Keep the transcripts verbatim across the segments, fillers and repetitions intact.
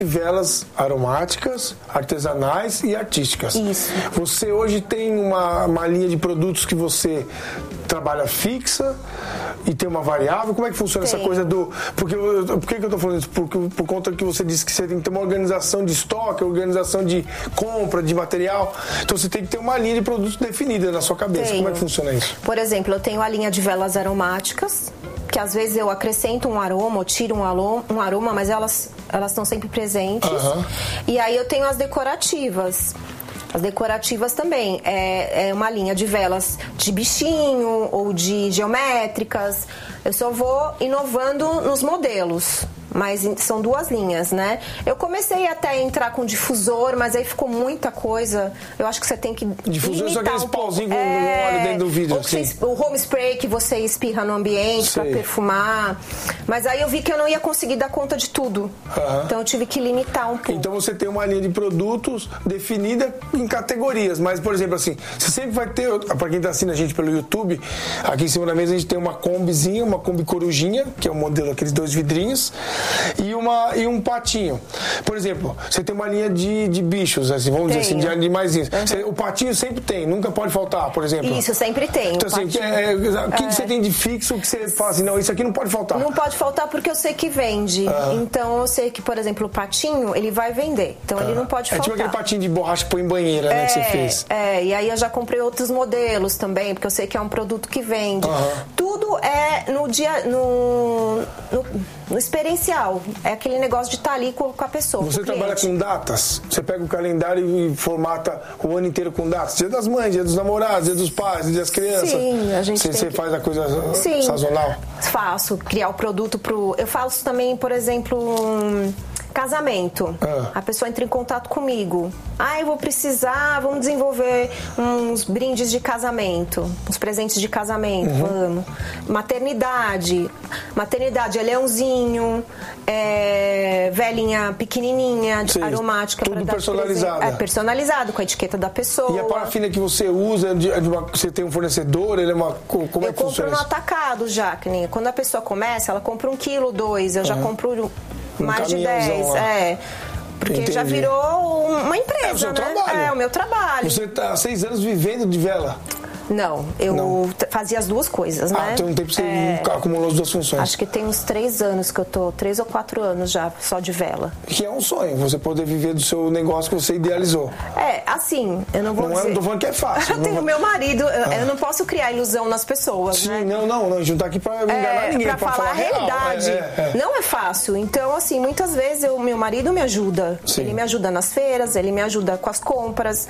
velas aromáticas, artesanais e artísticas. Isso. Você hoje tem uma, uma linha de produtos que você trabalha fixa e tem uma variável? Como é que funciona Tem. essa coisa do... Porque, por que, que eu estou falando isso? Porque, por conta que você disse que você tem que ter uma organização de estoque, organização de compra, de material. Então você tem que ter uma linha de produtos definida na sua cabeça. Tenho. Como é que funciona isso? Por exemplo, eu tenho a linha de velas aromáticas, que às vezes eu acrescento um aroma ou tiro um aroma, um aroma mas elas, elas estão sempre presentes. Uhum. E aí eu tenho as decorativas. As decorativas também. É, é uma linha de velas de bichinho ou de geométricas. Eu só vou inovando nos modelos. Mas são duas linhas, né? Eu comecei até a entrar com difusor, mas aí ficou muita coisa. Eu acho que você tem que Difusor são aqueles um pauzinhos com é, óleo dentro do vidro, ou assim. você, o home spray que você espirra no ambiente para perfumar. Mas aí eu vi que eu não ia conseguir dar conta de tudo. Uhum. Então eu tive que limitar um pouco. Então você tem uma linha de produtos definida em categorias. Mas, por exemplo, assim, você sempre vai ter... Para quem está assistindo a gente pelo YouTube, aqui em cima da mesa a gente tem uma combizinha, uma Kombi Corujinha, que é o modelo daqueles dois vidrinhos. E, uma, e um patinho. Por exemplo, você tem uma linha de, de bichos, assim, vamos Tenho. dizer assim, de animaizinhos. Uhum. Você, o patinho sempre tem, nunca pode faltar, por exemplo. Isso, sempre tem. Então, assim, é, é, o que, é. que você tem de fixo que você fala assim, não, isso aqui não pode faltar? Não pode faltar porque eu sei que vende. Uhum. Então eu sei que, por exemplo, o patinho, ele vai vender. Então uhum. ele não pode é faltar. É tipo aquele patinho de borracha que põe em banheira, é, né, que você fez. É, e aí eu já comprei outros modelos também, porque eu sei que é um produto que vende. Uhum. Tudo é no dia, no, no, no experiencial. É aquele negócio de estar ali com, com a pessoa. Você trabalha com datas? Você pega o calendário e formata o ano inteiro com datas? Dia das mães, dia dos namorados, dia dos pais, dia das crianças? Sim, a gente Você, tem você que... faz a coisa Sim, sazonal? Faço. Criar o produto pro... Eu faço também, por exemplo... Um... Casamento. Ah. A pessoa entra em contato comigo. Ah, eu vou precisar, vamos desenvolver uns brindes de casamento, uns presentes de casamento, uhum. vamos. Maternidade. Maternidade é leãozinho, é velhinha pequenininha, Sim, aromática. Tudo personalizado. É personalizado, com a etiqueta da pessoa. E a parafina que você usa, de, de uma, você tem um fornecedor, ele é uma... Como eu é que funciona? Eu compro no atacado já, que nem, quando a pessoa começa, ela compra um quilo, dois, eu uhum. já compro... Um mais de dez, lá. é. Porque Entendi. já virou uma empresa, é o seu né? trabalho. É o meu trabalho. Você está há seis anos vivendo de vela? Não, eu Não. fazia as duas coisas, ah, né? Ah, tem um tempo que você é... acumulou as duas funções. Acho que tem uns três anos que eu tô, três ou quatro anos já só de vela. Que é um sonho, você poder viver do seu negócio que você idealizou. É, assim, eu não vou não dizer... É, não tô falando que é fácil. Eu tenho vou... meu marido, eu, ah. eu não posso criar ilusão nas pessoas, Sim, né? não, não, não, a gente não tá aqui pra não enganar é, ninguém. Pra, pra falar, falar a realidade. É, é, é. Não é fácil. Então, assim, muitas vezes o meu marido me ajuda. Sim. Ele me ajuda nas feiras, ele me ajuda com as compras.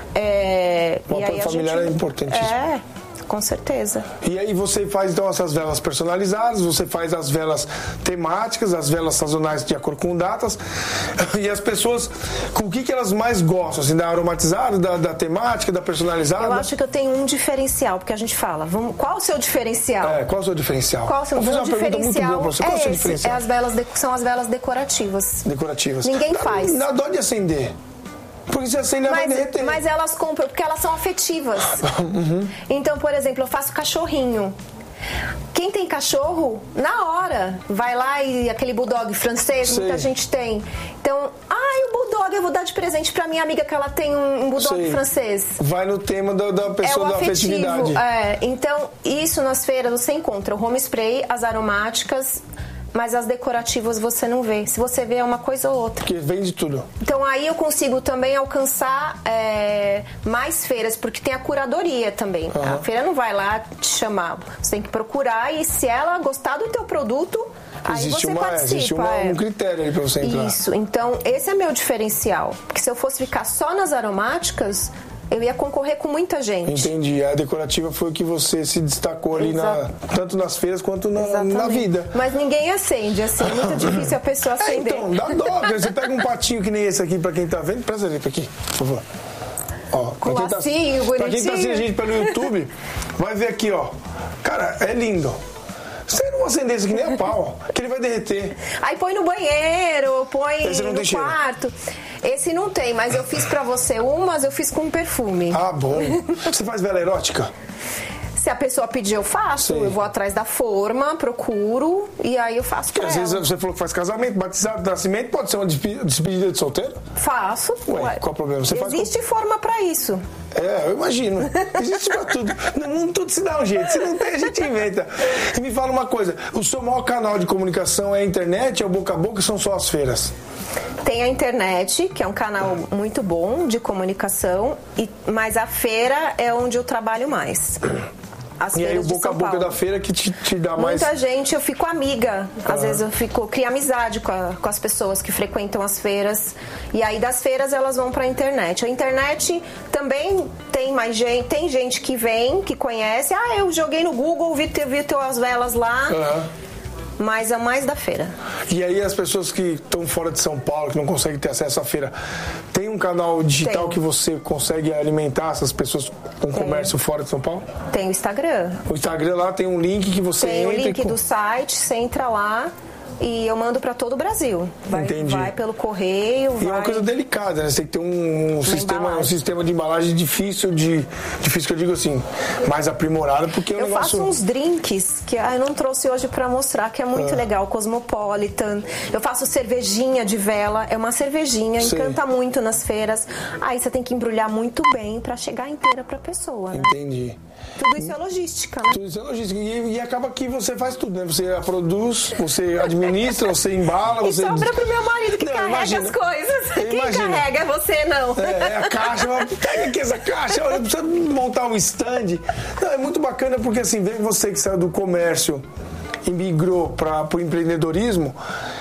É... O apoio familiar gente... é importantíssimo. É. Com certeza. E aí você faz então essas velas personalizadas, você faz as velas temáticas, as velas sazonais de acordo com datas. E as pessoas, com o que, que elas mais gostam? Assim, da aromatizada, da, da temática, da personalizada? Eu acho que eu tenho um diferencial, porque a gente fala, vamos, qual o seu diferencial? É, qual o seu diferencial? Qual o seu Vou fazer uma diferencial? Pergunta muito boa pra você. Qual é o seu esse, diferencial? É as velas de, são as velas decorativas. Decorativas. Ninguém na, faz. Na dó de acender. Porque se acender, vai derreter. Mas elas compram, porque elas são afetivas. Uhum. Então, por exemplo, eu faço cachorrinho. Quem tem cachorro, na hora, vai lá e aquele bulldog francês, Sei. muita gente tem. Então, ai, o bulldog, eu vou dar de presente pra minha amiga que ela tem um, um bulldog Sei. francês. Vai no tema da, da pessoa é da afetivo, afetividade. É, então, isso nas feiras você encontra o home spray, as aromáticas, mas as decorativas você não vê. Se você vê, é uma coisa ou outra. Porque vende tudo. Então aí eu consigo também alcançar é, mais feiras, porque tem a curadoria também. Uhum. A feira não vai lá te chamar. Você tem que procurar e se ela gostar do teu produto, existe aí você uma, participa. Existe uma, é. um critério aí pra você entrar. Isso. Então esse é meu diferencial. Porque se eu fosse ficar só nas aromáticas, eu ia concorrer com muita gente. Entendi. A decorativa foi o que você se destacou ali, na, tanto nas feiras quanto na, na vida. Mas ninguém acende, assim. É muito difícil a pessoa acender. É, então, dá dó. Você pega um patinho que nem esse aqui, pra quem tá vendo. Presta ali pra aqui, por favor. Ó, com pra lacinho, tá, bonitinho. Pra quem tá assistindo a gente pelo YouTube, vai ver aqui, ó. Cara, é lindo. Você não acender isso aqui nem a pau, que ele vai derreter. Aí põe no banheiro, põe Esse não no tem quarto. Cheiro. Esse não tem, mas eu fiz pra você umas, eu fiz com perfume. Ah, bom. Você faz vela erótica? Se a pessoa pedir, eu faço. Sim. Eu vou atrás da forma, procuro e aí eu faço pra Às ela. vezes você falou que faz casamento, batizado, nascimento, pode ser uma despedida de solteiro? Faço. Ué, Ué. qual o problema? Você Existe faz com... forma pra isso. É, eu imagino. Existe pra tudo. No mundo tudo se dá um jeito. Se não tem, a gente inventa. E me fala uma coisa, o seu maior canal de comunicação é a internet, é o boca a boca, são só as feiras? Tem a internet, que é um canal muito bom de comunicação, e, mas a feira é onde eu trabalho mais. As e aí o boca a boca da feira que te, te dá mais... Muita gente, eu fico amiga. Às ah. vezes eu fico, crio amizade com, a, com as pessoas que frequentam as feiras. E aí das feiras elas vão pra internet. A internet também tem mais gente, tem gente que vem, que conhece. Ah, eu joguei no Google, vi, vi tuas velas lá. Ah. Mas é mais da feira. E aí as pessoas que estão fora de São Paulo, que não conseguem ter acesso à feira, tem um canal digital tem. Que você consegue alimentar essas pessoas com tem. Comércio fora de São Paulo? Tem o Instagram. O Instagram lá tem um link que você tem entra... Tem o link e... do site, você entra lá... E eu mando para todo o Brasil. Vai, Entendi. Vai pelo correio. E vai... é uma coisa delicada, né? Você tem que ter um, um, sistema, um sistema de embalagem difícil, de, difícil que eu digo assim, mais aprimorado, porque o eu negócio... faço uns drinks que ah, eu não trouxe hoje para mostrar, que é muito ah. legal. Cosmopolitan. Eu faço cervejinha de vela. É uma cervejinha, Sei. Encanta muito nas feiras. Aí você tem que embrulhar muito bem para chegar inteira para a pessoa. Né? Entendi. Tudo isso é logística, né? Tudo isso é logística. E, e acaba que você faz tudo, né? Você produz, você administra, você embala, e você... E sobra pro meu marido que não, carrega imagina. As coisas. Eu Quem imagino. Carrega é você, não. É, é a caixa. Pega aqui essa caixa, olha, precisa montar um stand. Não, é muito bacana porque, assim, vem você que saiu do comércio e migrou para o empreendedorismo,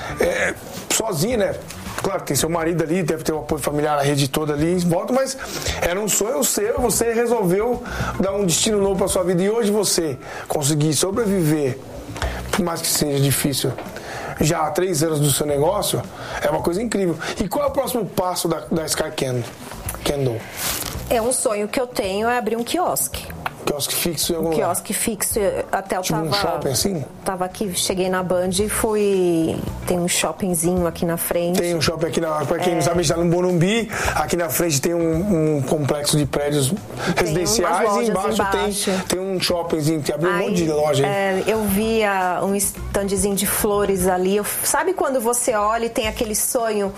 é, sozinho, né? Claro, tem seu marido ali, deve ter um apoio familiar, a rede toda ali em volta, mas era um sonho seu, você resolveu dar um destino novo para sua vida e hoje você conseguir sobreviver, por mais que seja difícil, já há três anos do seu negócio, é uma coisa incrível. E qual é o próximo passo da, da Sky Candle? É um sonho que eu tenho, é abrir um quiosque. Quiosque fixo em algum um lugar? Quiosque fixo, até eu tipo tava... um shopping assim? Tava aqui, cheguei na Band e fui... Tem um shoppingzinho aqui na frente. Tem um shopping aqui, na, pra quem é... não sabe, a gente tá no Morumbi, aqui na frente tem um, um complexo de prédios tem residenciais e embaixo, embaixo. Tem, tem um shoppingzinho que abriu um monte de loja. É, eu via um standzinho de flores ali, eu, sabe quando você olha e tem aquele sonho...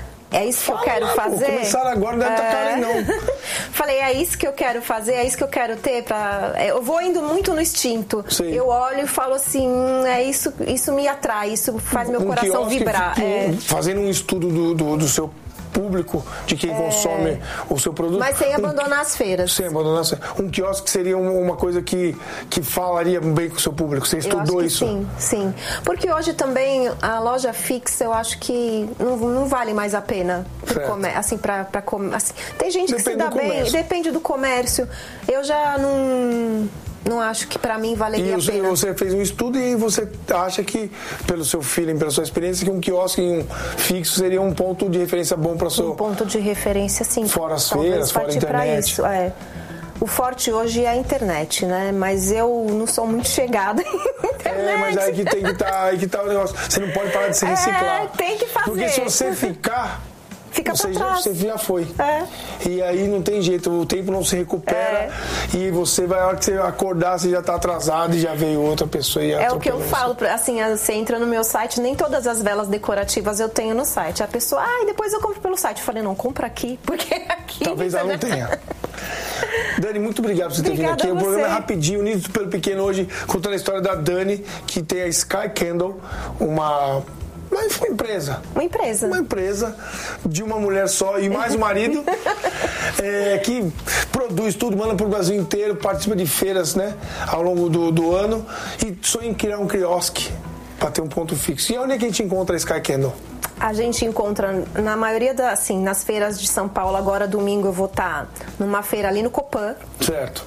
É isso que Fala, eu quero fazer. Vou começar agora, não deve estar caro, não. Falei, é isso que eu quero fazer, é isso que eu quero ter. Pra... Eu vou indo muito no instinto. Sim. Eu olho e falo assim, é isso, isso me atrai, isso faz meu um coração vibrar. Que, é. Fazendo um estudo do, do, do seu público, de quem é... consome o seu produto. Mas sem um, abandonar as feiras. Sem abandonar as feiras. Um quiosque seria uma coisa que, que falaria bem com o seu público. Você estudou isso? Sim, sim. Porque hoje também a loja fixa, eu acho que não, não vale mais a pena. Comer, assim, pra, pra comer. Assim, tem gente depende que se dá bem, comércio. Depende do comércio. Eu já não... Não acho que pra mim valeria e você, a pena. Você fez um estudo e você acha que, pelo seu feeling, pela sua experiência, que um quiosque um fixo seria um ponto de referência bom para o seu... Um ponto de referência, sim. Fora as feiras, fora a internet. Isso, é. O forte hoje é a internet, né? Mas eu não sou muito chegada em internet. É, mas aí que tem que estar, aí que tá o negócio. Você não pode parar de se reciclar. É, tem que fazer. Porque se você ficar... Fica você, pra já, trás. você já foi. É. E aí não tem jeito, o tempo não se recupera é. E você vai, a hora que você acordar, você já tá atrasado e já veio outra pessoa. E é o que eu falo, assim, você entra no meu site, nem todas as velas decorativas eu tenho no site. A pessoa, ah, depois eu compro pelo site. Eu falei, não, compra aqui, porque aqui... Talvez ela não tenha. Dani, muito obrigado por você Obrigada ter vindo aqui. O programa é você. rapidinho, Unido pelo Pequeno, hoje, contando a história da Dani, que tem a Sky Candle, uma... Mas foi uma empresa. Uma empresa. Uma empresa de uma mulher só e mais o marido, é, que produz tudo, manda para o Brasil inteiro, participa de feiras, né, ao longo do, do ano e sonha em criar um quiosque para ter um ponto fixo. E onde é que a gente encontra a Sky Candle? A gente encontra na maioria das, assim, nas feiras de São Paulo. Agora domingo eu vou estar numa feira ali no Copan. Certo.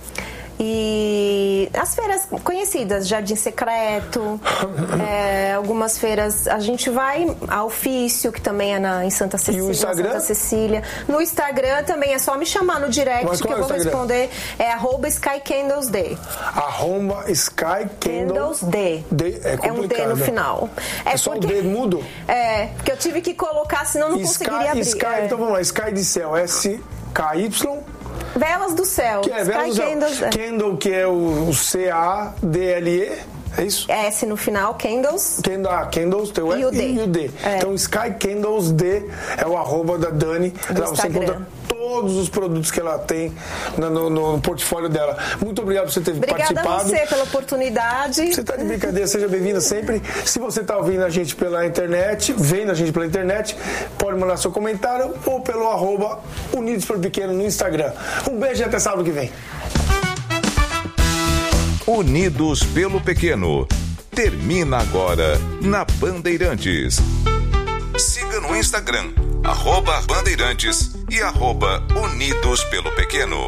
E as feiras conhecidas, Jardim Secreto, é, algumas feiras, a gente vai ao Ofício, que também é na, em Santa Cecília. E o Instagram? Santa Cecília. No Instagram também é só me chamar no direct. Mas que eu vou responder. É arroba Sky Candles Day. Arroba Sky Candles Day. Day. É, é um D no final. É, é só porque, o D mudo? É, porque eu tive que colocar, senão não Sky, conseguiria abrir. Sky, é. Então vamos lá, Sky de céu, S K Y Velas do Céu. Que é Velas do Céu. Candles, é. Candle, que é o C A D L E. É isso? S no final, Candles. Candle, ah, Candles, teu e o D. E o D. É. Então, Sky Candles D é o arroba da Dani. Lá você encontra todos os produtos que ela tem no, no, no portfólio dela. Muito obrigado por você ter Obrigada participado. Obrigada a você pela oportunidade. Você está de brincadeira, seja bem-vinda sempre. Se você está ouvindo a gente pela internet, vendo a gente pela internet, pode mandar seu comentário ou pelo arroba Unidos pelo Pequeno no Instagram. Um beijo e até sábado que vem. Unidos pelo Pequeno. Termina agora na Bandeirantes. Siga no Instagram, arroba Bandeirantes e arroba Unidos pelo Pequeno.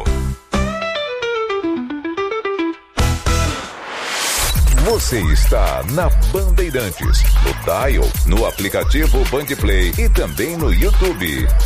Você está na Bandeirantes, no Dial, no aplicativo Bandplay e também no YouTube.